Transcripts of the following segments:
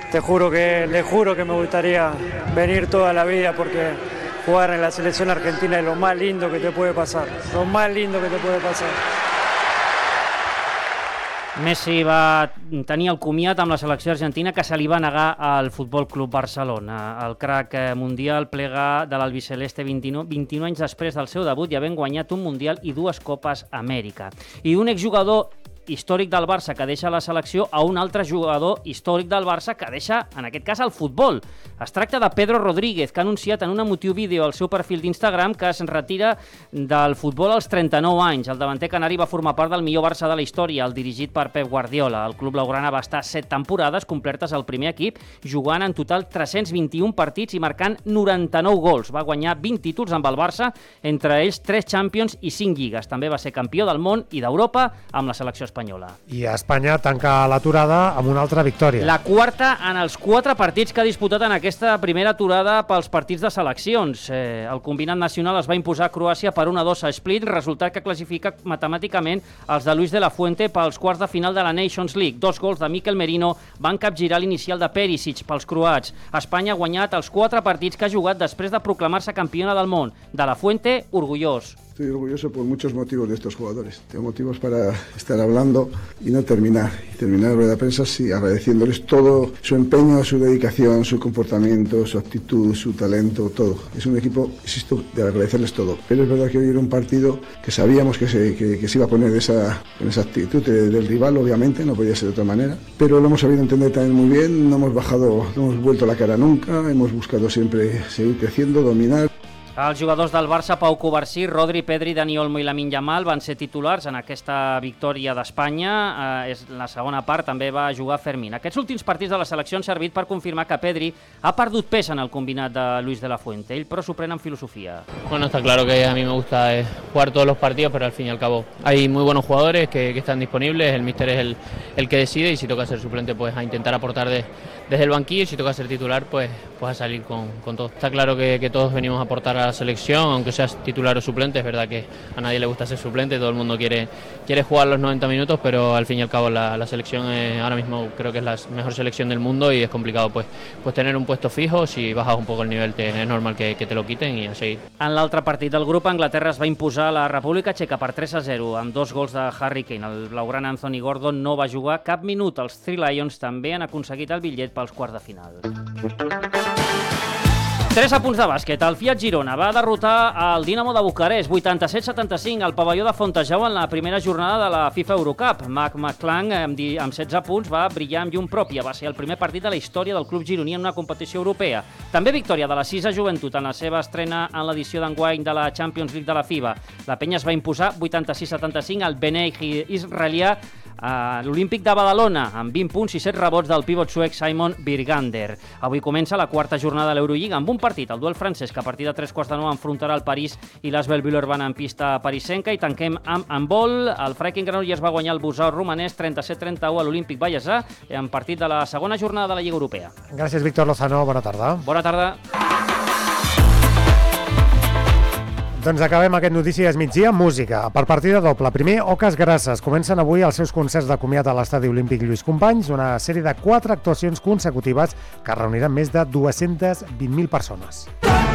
le juro que me gustaría venir toda la vida porque jugar en la selección argentina es lo más lindo que te puede pasar, lo más lindo que te puede pasar. Messi va tenir el comiat amb la selecció argentina que se li va negar al Futbol Club Barcelona. El crac mundial plega de l'albiceleste 21 anys després del seu debut i havent guanyat un Mundial i 2 Copes Amèrica. I un exjugador històric del Barça que deixa la selecció a un altre jugador històric del Barça que deixa, en aquest cas, el futbol. Es tracta de Pedro Rodríguez, que ha anunciat en un emotiu vídeo al seu perfil d'Instagram que es retira del futbol als 39 anys. El davanter canari va formar part del millor Barça de la història, el dirigit per Pep Guardiola. El club blaugrana va estar 7 temporades complertes al primer equip, jugant en total 321 partits i marcant 99 gols. Va guanyar 20 títols amb el Barça, entre ells 3 Champions i 5 lligues. També va ser campió del món i d'Europa amb la selecció espanyola. I Espanya tanca l'aturada amb una altra victòria. La quarta en els 4 partits que ha disputat en aquesta primera aturada pels partits de seleccions. El combinat nacional es va imposar a Croàcia per 1-2 a Split, resultat que classifica matemàticament els de Luis de la Fuente pels quarts de final de la Nations League. 2 gols de Mikel Merino van capgirar l'inicial de Perisic pels croats. Espanya ha guanyat els 4 partits que ha jugat després de proclamar-se campiona del món. De la Fuente, orgullós. Estoy orgulloso por muchos motivos de estos jugadores. Tengo motivos para estar hablando y no terminar. Y terminar la rueda de prensa sí, agradeciéndoles todo su empeño, su dedicación, su comportamiento, su actitud, su talento, todo. Es un equipo, insisto, de agradecerles todo. Pero es verdad que hoy era un partido que sabíamos que se iba a poner con esa actitud del rival, obviamente, no podía ser de otra manera. Pero lo hemos sabido entender también muy bien, no hemos bajado, no hemos vuelto la cara nunca, hemos buscado siempre seguir creciendo, dominar. Els jugadors del Barça, Pau Covarsí, Rodri, Pedri, Dani Olmo i Lamine Yamal van ser titulars en aquesta victòria d'Espanya. En la segona part també va jugar Fermín. Aquests últims partits de la selecció han servit per confirmar que Pedri ha perdut pes en el combinat de Luis de la Fuente. Ell, però, s'ho pren amb filosofia. Bueno, está claro que a mí me gusta jugar todos los partidos, pero al fin y al cabo hay muy buenos jugadores que están disponibles. El míster es el que decide y si toca ser suplente, pues a intentar aportar desde el banquillo y si toca ser titular, pues a salir con todo. Está claro que todos venimos a aportar a la selección, aunque seas titular o suplente. Es verdad que a nadie le gusta ser suplente, todo el mundo quiere jugar los 90 minutos, pero al fin y al cabo la selección ahora mismo creo que es la mejor selección del mundo y es complicado pues tener un puesto fijo. Si bajas un poco el nivel es normal que te lo quiten y a seguir. En l'altre partit del grup, Anglaterra es va imposar a la República Txeca per 3-0 amb 2 gols de Harry Kane. El blaugrana Anthony Gordon no va jugar cap minut. Els Three Lions també han aconseguit el bitllet pels quarts de final. 3 apunts de bàsquet. El Fiat Girona va derrotar el Dinamo de Bucarest 87-75 al pavelló de Fontejau en la primera jornada de la FIFA Eurocup. Mac McClung, amb 16 punts, va brillar amb llum pròpia. Va ser el primer partit de la història del club gironí en una competició europea. També victòria de la Sisa Joventut en la seva estrena en l'edició d'enguany de la Champions League de la FIBA. La penya es va imposar 86-75 al Bnei israelià a l'Olímpic de Badalona, amb 20 punts i 7 rebots del pivot suec Simon Birgander. Avui comença la quarta jornada de l'Eurolliga amb un partit, el duel francès, que a partir de 3:15 enfrontarà el París i l'Asvel Villeurbanne en pista parisenca. I tanquem amb handbol. El Freiking Granollers va guanyar el Busau romanès 37-31 a l'Olímpic Vallèsà en partit de la segona jornada de la Lliga Europea. Gràcies, Víctor Lozano. Bona tarda. Bona tarda. Doncs acabem aquest Notícies Migdia amb música. Per partida doble. Primer, Oques Grasses. Comencen avui els seus concerts de comiat a l'Estadi Olímpic Lluís Companys, una sèrie de 4 actuacions consecutives que reuniran més de 220.000 persones.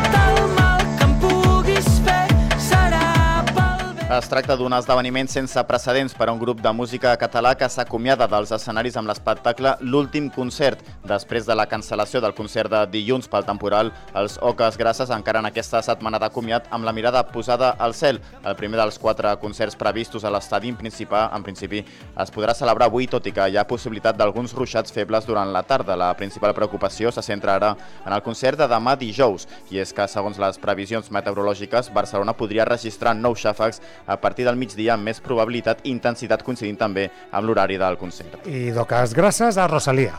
Es tracta d'un esdeveniment sense precedents per a un grup de música català que s'acomiada dels escenaris amb l'espectacle L'últim concert. Després de la cancel·lació del concert de dilluns pel temporal, els Oques Grasses encara en aquesta setmana de comiat amb la mirada posada al cel. El primer dels 4 concerts previstos a l'estadi en principi es podrà celebrar avui, tot i que hi ha possibilitat d'alguns ruixats febles durant la tarda. La principal preocupació se centra ara en el concert de demà dijous, i és que, segons les previsions meteorològiques, Barcelona podria registrar nous xàfecs a partir del migdia amb més probabilitat i intensitat, coincidint també amb l'horari del concert. I d'Oques Grasses a Rosalía.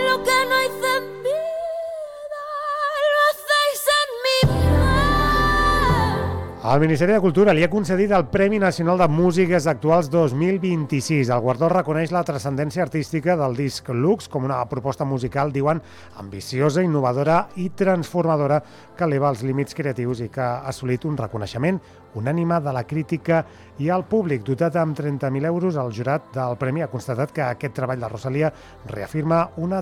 El Ministeri de Cultura li ha concedit el Premi Nacional de Músiques Actuals 2026. El guardó reconeix la transcendència artística del disc Lux com una proposta musical, diuen, ambiciosa, innovadora i transformadora que eleva els límits creatius i que ha assolit un reconeixement unànime de la crítica i el públic. Dotat amb 30.000 euros, el jurat del premi ha constatat que aquest treball de Rosalía reafirma una